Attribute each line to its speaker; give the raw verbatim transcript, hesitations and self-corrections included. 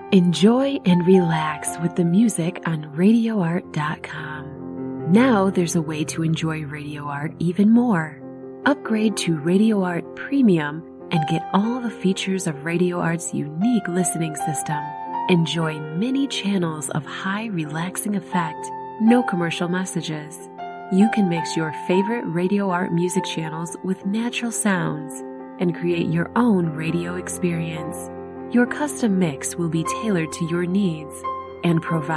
Speaker 1: Enjoy and relax with the music on radio art dot com. Now there's a way to enjoy Radio Art even more. Upgrade to Radio Art Premium and get all the features of Radio Art's unique listening system. Enjoy many channels of high relaxing effect, no commercial messages. You can mix your favorite Radio Art music channels with natural sounds and create your own radio experience. Your custom mix will be tailored to your needs and provide